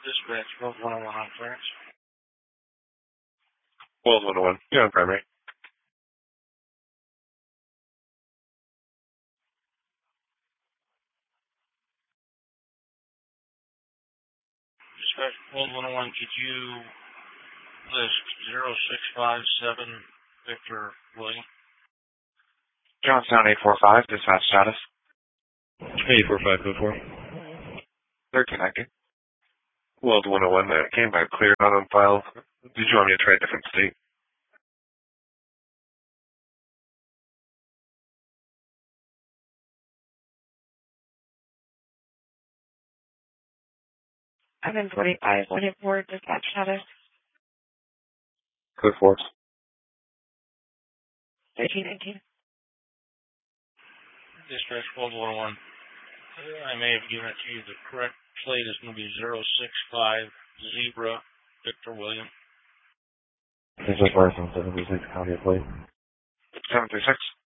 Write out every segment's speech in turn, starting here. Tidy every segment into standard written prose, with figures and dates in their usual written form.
Dispatch, World 101 on clearance. World 101, you're on primary. Dispatch, World 101, could you list 0657 Victor William? Johnstown 845, dispatch status. 84524. They're connected. World 101, that came back clear, not on file. Did you want me to try a different state? I'm in 4524, dispatch status. Code 4. 1319. Dispatch, World 101. I may have given it to you. The correct plate is going to be 065 Zebra Victor William. This is Larson, 736 County Plate. 736.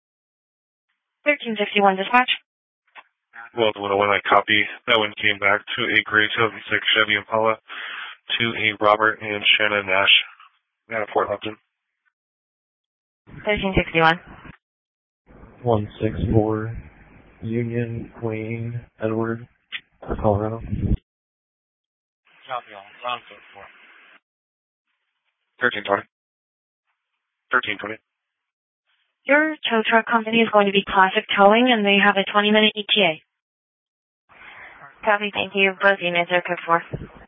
1361, dispatch. World 101, I copy. That one came back to a gray 2006 Chevy Impala to a Robert and Shannon Nash out of Fort Upton. 1361. 164 Union Queen Edward, Colorado. Copy all. Round code 4. 1320. 1320. Your tow truck company is going to be Classic Towing, and they have a 20-minute ETA. Copy, thank you. Both units are code 4.